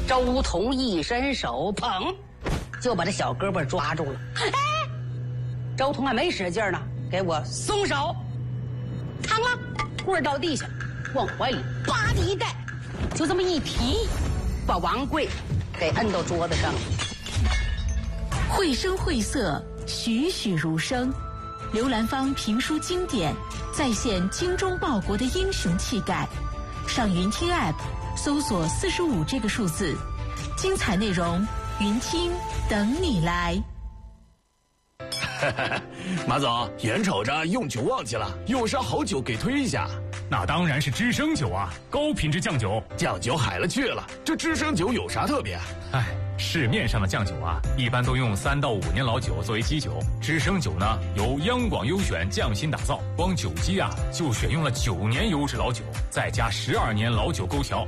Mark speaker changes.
Speaker 1: 周彤一伸手，砰，就把这小胳膊抓住了。哎，周彤还没使劲呢，给我松手，嘡了，棍儿到地下，往怀里吧的一带，就这么一提，把王贵给摁到桌子上了。
Speaker 2: 绘声绘色，栩栩如生。刘兰芳评书经典，再现精忠报国的英雄气概。上云听 App 搜索45这个数字，精彩内容云听等你来。
Speaker 3: 马总，眼瞅着用酒旺季了，有啥好酒给推一下？
Speaker 4: 那当然是知升酒啊，高品质酱酒。
Speaker 3: 酱酒海了去了，这知升酒有啥特别？
Speaker 4: 哎，市面上的酱酒啊，一般都用3到5年老酒作为基酒，知升酒呢由央广优选匠心打造，光酒基啊就选用了9年优质老酒，再加12年老酒勾调。